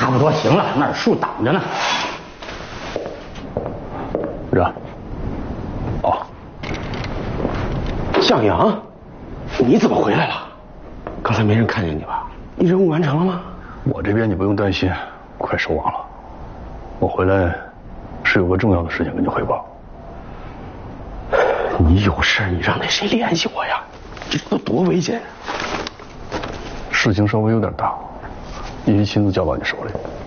差不多行了，那儿树挡着呢。 热。哦。 向阳，你怎么回来了？刚才没人看见你吧？你任务完成了吗？ 我这边你不用担心，快收网了。我回来是有个重要的事情跟你汇报。 你有事你让那谁联系我呀？这都多危险！ 事情稍微有点大，必须亲自交到你手里。